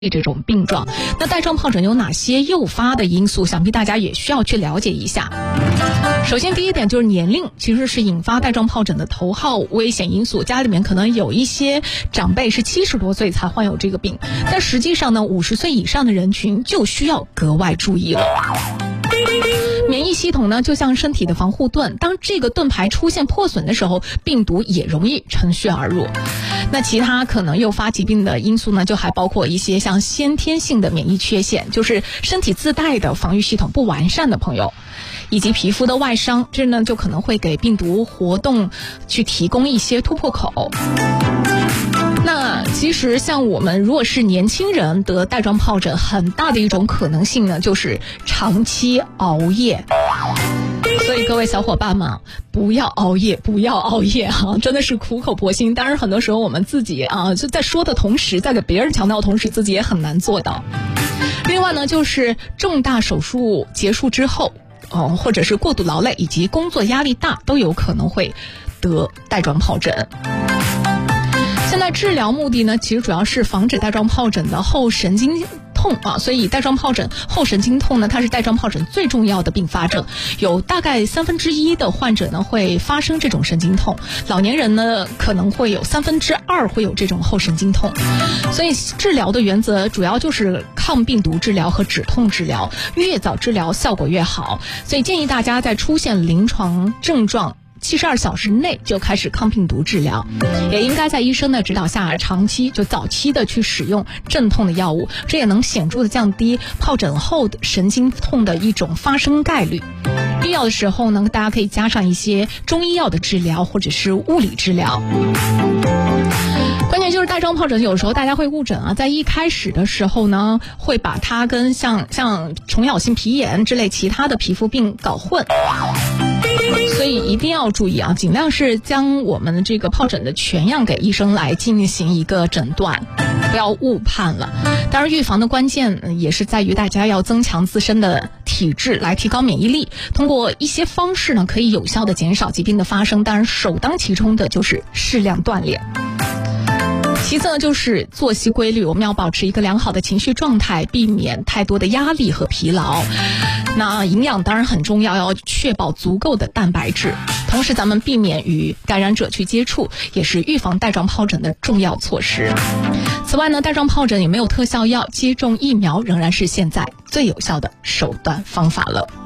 这种病状。那带状疱疹有哪些诱发的因素？想必大家也需要去了解一下。首先第一点就是年龄其实是引发带状疱疹的头号危险因素，家里面可能有一些长辈是70多岁才患有这个病，但实际上呢50岁以上的人群就需要格外注意了。免疫系统呢就像身体的防护盾，当这个盾牌出现破损的时候，病毒也容易乘虚而入。那其他可能诱发疾病的因素呢，就还包括一些像先天性的免疫缺陷，就是身体自带的防御系统不完善的朋友，以及皮肤的外伤，这呢就可能会给病毒活动去提供一些突破口。那其实像我们如果是年轻人得带状疱疹，很大的一种可能性呢就是长期熬夜。所以各位小伙伴们，不要熬夜哈，真的是苦口婆心。当然很多时候我们自己就在说的同时，在给别人强调的同时，自己也很难做到。另外呢，就是重大手术结束之后或者是过度劳累以及工作压力大，都有可能会得带状疱疹。现在治疗目的呢，其实主要是防止带状疱疹的后神经痛所以带状疱疹后神经痛呢，它是带状疱疹最重要的并发症，有大概1/3的患者呢会发生这种神经痛，老年人呢可能会有2/3会有这种后神经痛。所以治疗的原则主要就是抗病毒治疗和止痛治疗，越早治疗效果越好。所以建议大家在出现临床症状72小时内就开始抗病毒治疗，也应该在医生的指导下长期早期的去使用镇痛的药物，这也能显著的降低疱疹后的神经痛的一种发生概率。必要的时候呢，大家可以加上一些中医药的治疗或者是物理治疗。关键就是带状疱疹有时候大家会误诊在一开始的时候呢，会把它跟像虫咬性皮炎之类其他的皮肤病搞混。所以一定要注意尽量是将我们这个疱疹的全样给医生来进行一个诊断，不要误判了。当然预防的关键也是在于大家要增强自身的体质来提高免疫力，通过一些方式呢可以有效的减少疾病的发生，当然首当其冲的就是适量锻炼。其次呢，就是作息规律，我们要保持一个良好的情绪状态，避免太多的压力和疲劳。那营养当然很重要，要确保足够的蛋白质，同时咱们避免与感染者去接触，也是预防带状疱疹的重要措施。此外呢，带状疱疹也没有特效药，接种疫苗仍然是现在最有效的手段方法了。